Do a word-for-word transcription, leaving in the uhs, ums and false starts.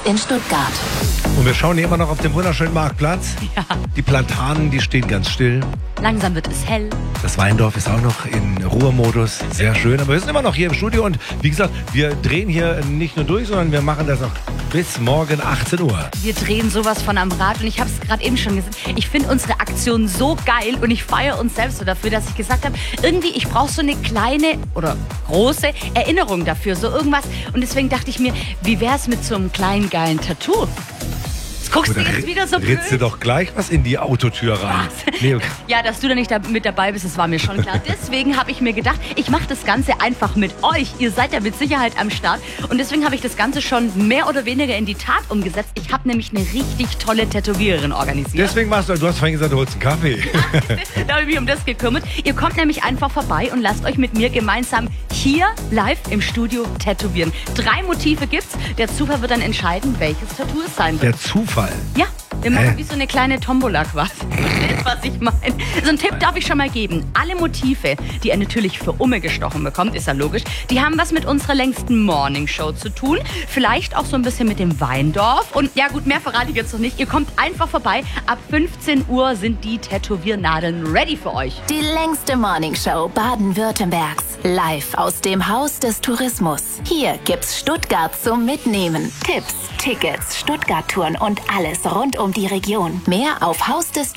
in Stuttgart. Und wir schauen hier immer noch auf den wunderschönen Marktplatz. Ja. Die Platanen, die stehen ganz still. Langsam wird es hell. Das Weindorf ist auch noch in Ruhemodus. Sehr schön. Aber wir sind immer noch hier im Studio. Und wie gesagt, wir drehen hier nicht nur durch, sondern wir machen das auch bis morgen achtzehn Uhr. Wir drehen sowas von am Rad. Und ich habe es gerade eben schon gesagt. Ich finde unsere Aktion so geil. Und ich feiere uns selbst so dafür, dass ich gesagt habe, irgendwie, ich brauche so eine kleine oder große Erinnerung dafür. So irgendwas. Und deswegen dachte ich mir, wie wäre es mit so einem kleinen, geilen Tattoo? Jetzt guckst du jetzt wieder so blöd. Ritzt du doch gleich was in die Autotür rein. Nee, okay. Ja, dass du da nicht da mit dabei bist, das war mir schon klar. Deswegen habe ich mir gedacht, ich mache das Ganze einfach mit euch. Ihr seid ja mit Sicherheit am Start. Und deswegen habe ich das Ganze schon mehr oder weniger in die Tat umgesetzt. Ich habe nämlich eine richtig tolle Tätowiererin organisiert. Deswegen machst du, du hast vorhin gesagt, du holst einen Kaffee. Da habe ich mich um das gekümmert. Ihr kommt nämlich einfach vorbei und lasst euch mit mir gemeinsam hier live im Studio tätowieren. Drei Motive gibt's. Der Zufall wird dann entscheiden, welches Tattoo es sein wird. Der Zufall. Ja, wir machen Hä? wie so eine kleine Tombola quasi. Verstehst, was ich meine? So einen Tipp darf ich schon mal geben. Alle Motive, die ihr natürlich für Umme gestochen bekommt, ist ja logisch, die haben was mit unserer längsten Morningshow zu tun. Vielleicht auch so ein bisschen mit dem Weindorf. Und ja gut, mehr verrate ich jetzt noch nicht. Ihr kommt einfach vorbei. Ab fünfzehn Uhr sind die Tätowiernadeln ready für euch. Die längste Morningshow Baden-Württembergs. Live aus dem Haus des Tourismus. Hier gibt's Stuttgart zum Mitnehmen. Tipps, Tickets, Stuttgart-Touren und alles rund um die Region. Mehr auf Haus des